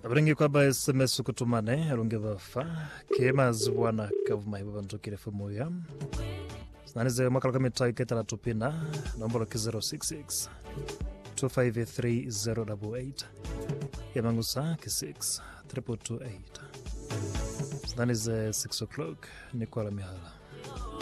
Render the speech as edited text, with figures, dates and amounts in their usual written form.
Abringi kwa ba SMS kutumane alunge bafa kema zwana kavuma ibo bantokire femoya Snanize mwakala kama taiketa la tupina nombolo ki 066 253 Yamangusa ki 6 228 Snanize 6 o'clock ni kwa la mihala